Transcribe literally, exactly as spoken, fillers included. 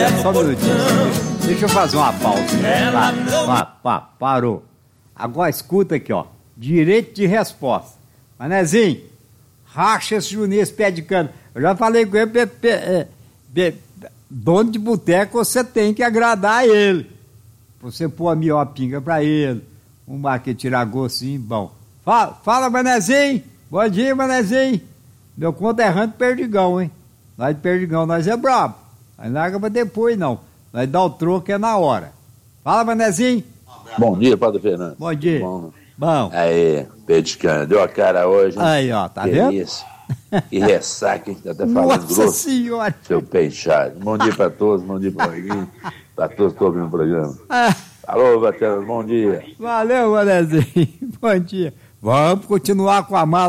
só um minutinho. Deixa eu fazer uma pausa. Pá, pá, pá, parou. Agora escuta aqui, ó. Direito de resposta. Manezinho, racha esse Juninho, esse pé de cana. Eu já falei com ele, pe, pe, é, pe, dono de boteco, você tem que agradar ele. Você pôr a melhor pinga pra ele. Um marque tirar gostinho, bom. Fala, fala, Manezinho. Bom dia, Manezinho. Meu conterrâneo Perdigão, hein? Nós de Perdigão, nós é brabo. Nós larga pra depois, não. Nós dá o troco é na hora. Fala, Manezinho. Bom dia, Padre Fernando. Bom dia. Bom. Bom. Aí, pé de cana. Deu a cara hoje. Hein? Aí, ó, tá que vendo? Isso. E ressaca, hein? Tá até falando Nossa grosso. Senhora. Seu peixado. Bom dia pra todos, bom dia pra alguém. Pra todos que estão ouvindo o programa. Alô, Bacana, bom dia. Valeu, Manezinho. Bom dia. Vamos continuar com a mala.